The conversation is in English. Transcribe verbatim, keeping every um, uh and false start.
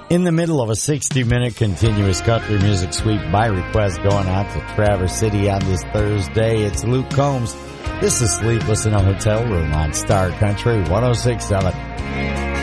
In the middle of a sixty-minute continuous country music sweep by request going out to Traverse City on this Thursday, it's Luke Combs. This is Sleepless in a Hotel Room on Star Country one oh six point seven.